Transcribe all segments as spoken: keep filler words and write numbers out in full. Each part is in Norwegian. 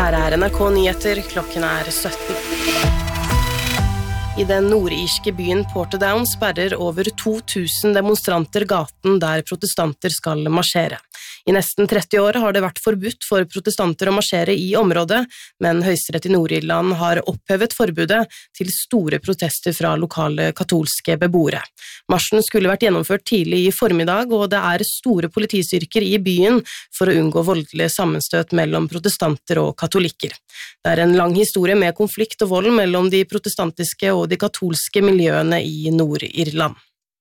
Her er N R K Nyheter, klokken er sytten. I den nordirske byen Portadown sperrer over to tusen demonstranter gaten der protestanter skal marsjere. I nesten tretti år har det vært forbudt for protestanter å marsjere i området, men Høyesterett i Nord-Irland har opphevet forbudet til store protester fra lokale katolske beboere. Marsjen skulle vært gjennomført tidlig i formiddag, og det er store politistyrker i byen for å unngå voldelige sammenstøt mellom protestanter og katolikker. Det er en lang historie med konflikt og vold mellom de protestantiske og de katolske miljøene i Nord-Irland.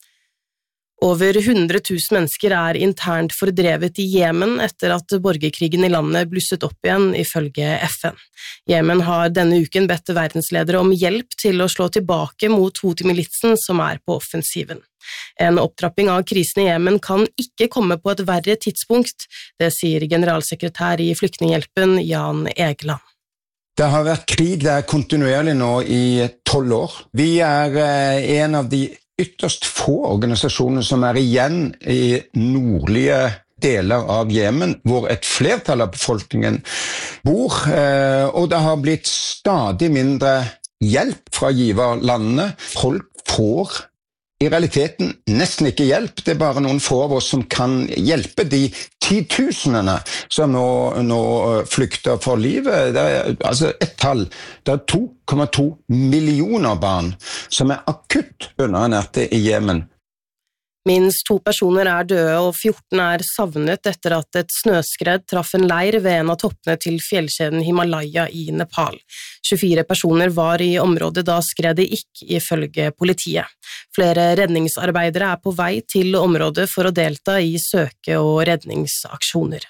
Over hundre tusen mennesker er internt fordrevet i Jemen etter at borgerkrigen i landet blusset opp igjen, ifølge F N. Jemen har denne uken bedt verdensledere om hjelp til å slå tilbake mot Houthi-militsen som er på offensiven. En opptrapping av krisen i Jemen kan ikke komme på et verre tidspunkt, det sier generalsekretær i Flyktninghjelpen Jan Egeland. Det har vært krig der kontinuerlig nå i tolv år. Vi er en av de ytterst få organisasjoner som er igjen i nordlige deler av Jemen, hvor et flertall av befolkningen bor, og det har blitt stadig mindre hjelp fra giverlandene. Folk får i realiteten nesten ikke hjelp, det er bare noen få av oss som kan hjelpe de titusenene som nå, nå flykter for livet. Det er altså et tall, det er to komma to millioner barn som er akutt underernærte i Jemen. Minst to personer er døde og fjorten er savnet etter at et snøskred traff en leir ved en av toppene til fjellkjeden Himalaya i Nepal. tjuefire personer var i området da skredet gikk, ifølge politiet. Flere redningsarbeidere er på vei til området for å delta i søke- og redningsaksjoner.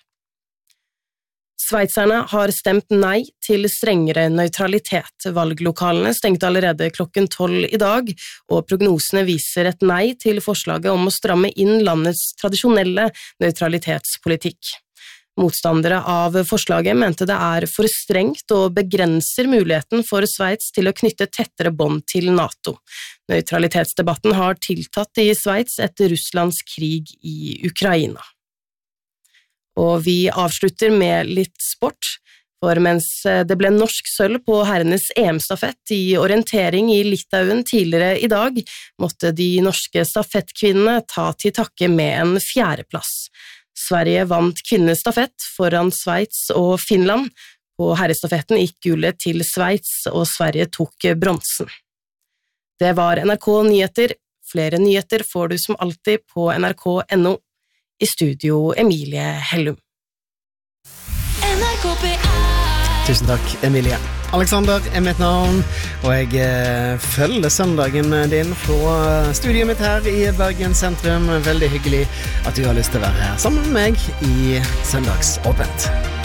Sveitserne har stemt nei til strengere nøytralitet. Valglokalene stengte allerede klokken tolv i dag, og prognosene viser et nei til forslaget om å stramme inn landets tradisjonelle nøytralitetspolitikk. Motstandere av forslaget mente det er for strengt og begrenser muligheten for Sveits til å knytte tettere bånd til NATO. Nøytralitetsdebatten har tiltatt i Sveits etter Russlands krig i Ukraina. Og vi avslutter med litt sport, for mens det ble norsk sølv på herrenes E M-stafett i orientering i Litauen tidligere i dag, måtte de norske stafettkvinnene ta til takke med en fjerdeplass. Sverige vant kvinnestafett foran Sveits og Finland. På herrestafetten gikk gullet til Sveits, og Sverige tok bronsen. Det var N R K Nyheter. Flere nyheter får du som alltid på N R K punktum N O. I studio Emilie Hellum. N R K P R. Tusen takk, Emilie. Alexander er mitt navn, og jeg eh, følger søndagen din fra studiet mitt her i Bergen sentrum. Veldig hyggelig at du har lyst til å være her sammen med meg i Søndagsåpent.